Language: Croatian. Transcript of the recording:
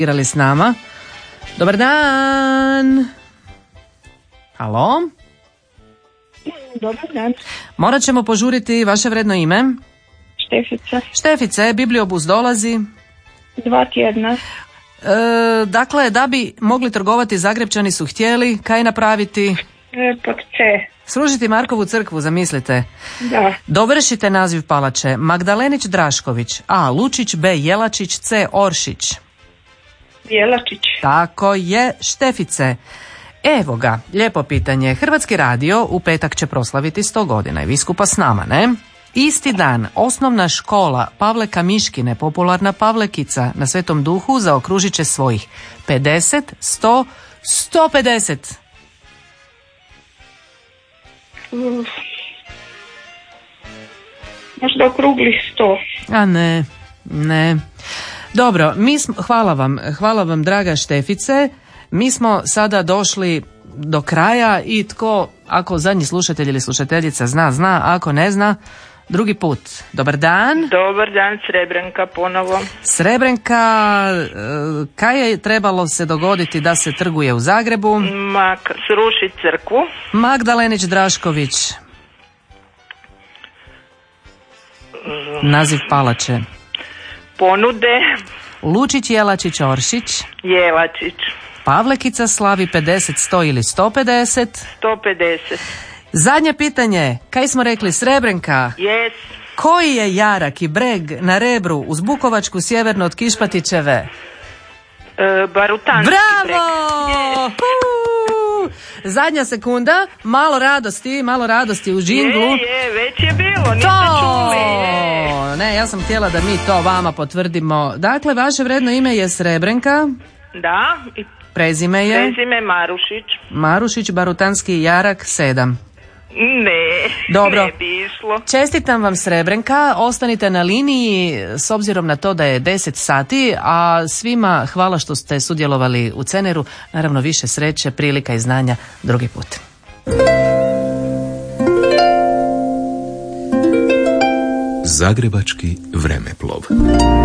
igrali s nama. Dobar dan. Halo? Dobar dan. Morat ćemo požuriti vaše vredno ime. Štefica. Štefice, Bibliobus dolazi. 2 tjedna. Dakle, da bi mogli trgovati, Zagrepčani su htjeli kaj napraviti? Pod C. Srušiti Markovu crkvu, zamislite. Da. Dovršite naziv palače. Magdalenić Drašković. A. Lučić. B. Jelačić. C. Oršić. Jelačić. Tako je, Štefice. Evo ga, lijepo pitanje. Hrvatski radio u petak će proslaviti 100 godina i vi skupa s nama, ne? Isti dan, osnovna škola Pavle Kamiškine, popularna Pavlekica na Svetom Duhu, zaokružit će svojih 50, 100, 150. Možda okrugli 100. A ne. Dobro, hvala vam draga Štefice. Mi smo sada došli do kraja i tko, ako zadnji slušatelj ili slušateljica zna, ako ne zna, drugi put. Dobar dan. Dobar dan, Srebrenka ponovo. Srebrenka, kaj je trebalo se dogoditi da se trguje u Zagrebu? Srušiti crkvu. Magdalenić Drašković. Naziv palače. Ponude. Lučić, Jelačić, Oršić. Jelačić. Pavlekica slavi 50, 100 ili 150? 150. Zadnje pitanje, kaj smo rekli, Srebrenka? Yes. Koji je jarak i breg na Rebru uz Bukovačku sjeverno od Kišpatićeve? Barutanski breg. Bravo! Zadnja sekunda, malo radosti u džinglu. Je, već je bilo, niste čuli. Ne, ja sam htjela da mi to vama potvrdimo. Dakle, vaše vredno ime je Srebrenka. Da. I prezime je? Prezime Marušić. Marušić, Barutanski jarak 7. Ne, dobro. Ne bi išlo. Čestitam vam, Srebrenka, ostanite na liniji s obzirom na to da je 10 sati, a svima hvala što ste sudjelovali u Ceneru. Naravno, više sreće, prilika i znanja drugi put. Zagrebački vremeplov.